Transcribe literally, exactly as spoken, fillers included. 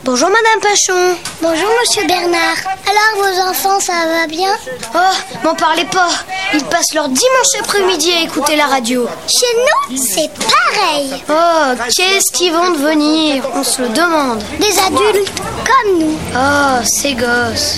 Bonjour Madame Pachon. Bonjour Monsieur Bernard. Alors vos enfants, ça va bien? Oh, m'en parlez pas. Ils passent leur dimanche après-midi à écouter la radio. Chez nous, c'est pareil. Oh, qu'est-ce qu'ils vont devenir? On se le demande. Des adultes comme nous. Oh, ces gosses.